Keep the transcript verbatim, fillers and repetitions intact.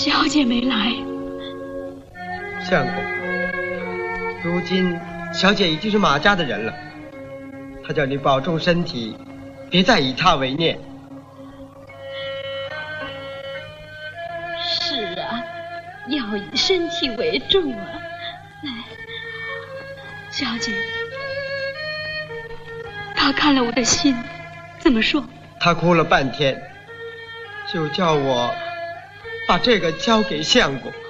小姐没来。 相公，如今小姐已经是马家的人了，他叫你保重身体，别再以他为念。 是啊，要以身体为重啊。来，小姐，他看了我的信，怎么说？ 他哭了半天，就叫我把这个交给相公。